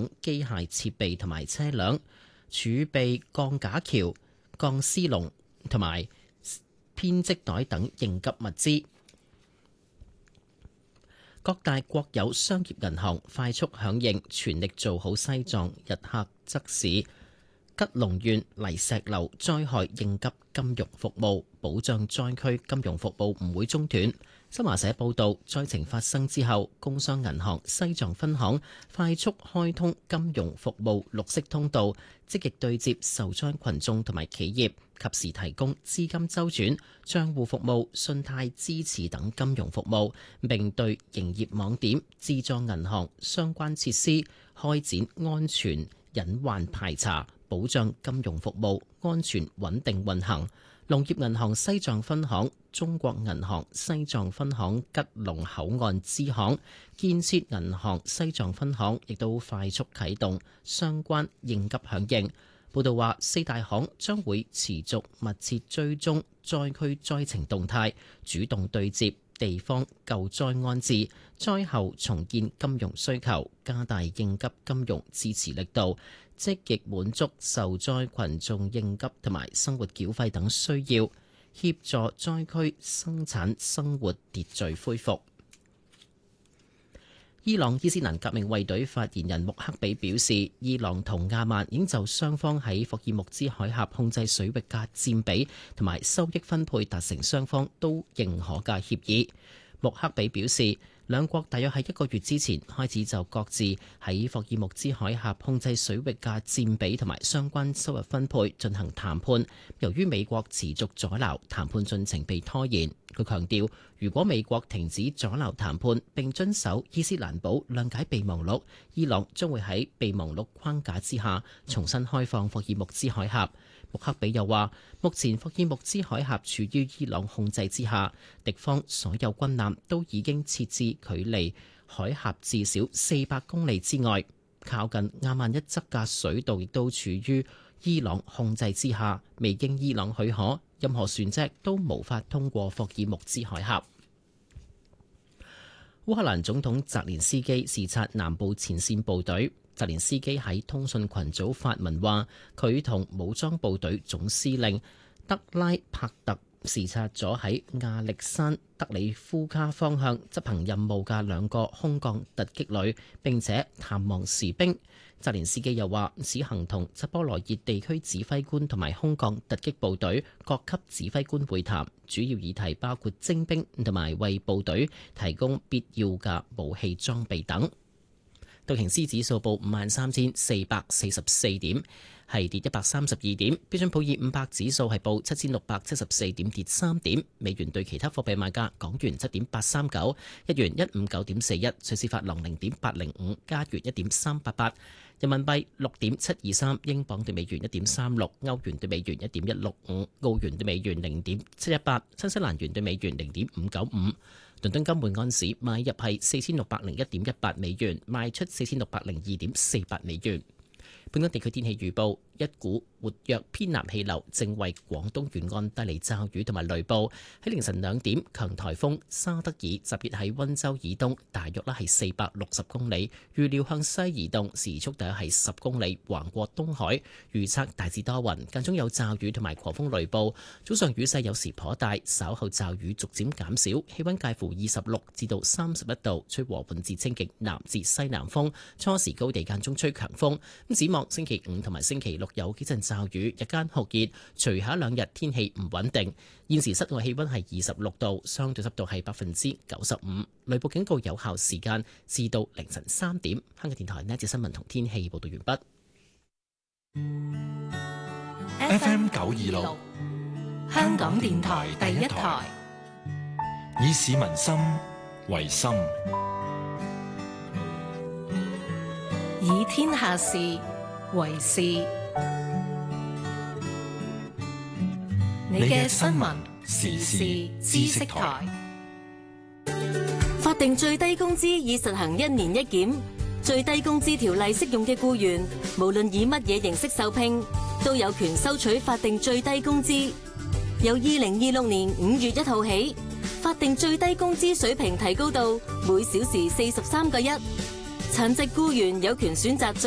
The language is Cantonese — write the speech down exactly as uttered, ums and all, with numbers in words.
等機械設備同埋車輛，儲備鋼架橋、鋼絲籠同埋編織袋等應急物資。各大國有商業銀行快速響應，全力做好西藏日喀則市吉隆縣泥石流災害應急金融服務，保障災區金融服務唔會中斷。新華社報道，災情發生之後，工商銀行西藏分行快速開通金融服務綠色通道，積極對接受災群眾同埋企業，及時提供資金周轉、帳戶服務、信貸支持等金融服務，並對營業網點、自助銀行相關設施開展安全隱患排查，保障金融服務安全穩定運行。農業銀行西藏分行、中國銀行西藏分行吉隆口岸支行、建設銀行西藏分行亦都快速啟動相關應急響應。報道話，四大行將會持續密切追蹤災區災情動態，主動對接地方救災安置、災後重建金融需求，加大應急金融支持力度，積極滿足受災群眾應急同埋生活繳費等需要，協助災區生產生活秩序恢復。伊朗伊斯蘭革命衛隊發言人穆克比表示，伊朗同阿曼已經就雙方喺霍爾木茲海峽控制水域嘅佔比同埋收益分配達成雙方都認可嘅協議。穆克比表示，兩國大約喺一個月之前開始就各自喺霍爾木茲海峽控制水域嘅佔比同埋相關收入分配進行談判。由於美國持續阻撓，談判進程被拖延。佢強調，如果美國停止阻撓談判並遵守伊斯蘭堡諒解備忘錄，伊朗將會喺備忘錄框架之下重新開放霍爾木茲海峽。穆克比又話，目前霍爾木茲海峽處於伊朗控制之下，敵方所有軍艦都已經設置距離海峽至少四百公里之外，靠近亞曼一側嘅水道亦都處於伊朗控制之下，未經伊朗許可，任何船隻都無法通過霍爾木茲海峽。烏克蘭總統澤連斯基視察南部前線部隊。澤連斯基喺通訊群組發文話，佢同武裝部隊總司令德拉帕特視察咗喺亞歷山德里夫卡方向執行任務嘅兩個空降突擊旅，並且探望士兵。澤連斯基又話，此行同扎波羅熱地區指揮官同埋空降突擊部隊各級指揮官會談，主要議題包括徵兵同埋為部隊提供必要嘅武器裝備等。道瓊斯指數報五萬三千四百四十四點，係跌一百三十二點。標準普爾五百指數係報七千六百七十四點，跌三點。美元對其他貨幣賣價：港元七點八三九，日元一五九點四一，瑞士法郎零點八零五，加元一點三八八，人民幣六點七二三，英鎊對美元一點三六，歐元對美元一點一六五，澳元對美元零點七一八，新西蘭元對美元零點五九五。倫敦金每安士買入係四千六百零一點一八美元，賣出四千六百零二點四八美元。本港地區天氣預報：一股活躍偏南氣流正為廣東沿岸帶嚟驟雨同埋雷暴。喺凌晨兩點，強颱風沙德爾集結喺溫州以東，大約咧係四百六十公里，預料向西移動，時速大約係十公里，橫過東海。預測大致多雲，間中有驟雨同埋狂風雷暴。早上雨勢有時頗大，稍後驟雨逐漸減少，氣溫介乎二十六至到三十一度，吹和緩至清勁南至西南風，初時高地間中吹強風。咁展望星期五同埋星期六有幾陣驟雨，日間酷熱，隨後兩日天氣唔穩定。現時室外氣溫係二十六度，相對濕度係百分之九十五，雷暴警告有效時間至到凌晨三點。香港電台呢一節新聞同天氣報道完畢。F M 九二六，香港電台第一台，以市民心為心， 以天下事為事。你嘅新聞時事知識台。 法定最低工資已實行一年一檢，最低工資條例適用嘅僱員，無論以乜嘢形式受聘，都有權收取法定最低工資。由二零二六年五月一號起，法定最低工資水平提高到每小時四十三個一。殘疾僱員有權選擇